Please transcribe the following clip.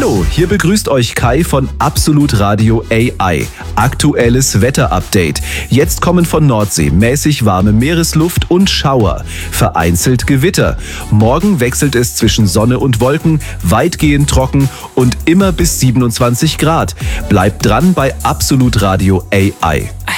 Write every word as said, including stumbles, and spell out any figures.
Hallo, hier begrüßt euch Kai von Absolut Radio A I. Aktuelles Wetterupdate. Jetzt kommen von Nordsee mäßig warme Meeresluft und Schauer. Vereinzelt Gewitter. Morgen wechselt es zwischen Sonne und Wolken, weitgehend trocken und immer bis siebenundzwanzig Grad. Bleibt dran bei Absolut Radio A I.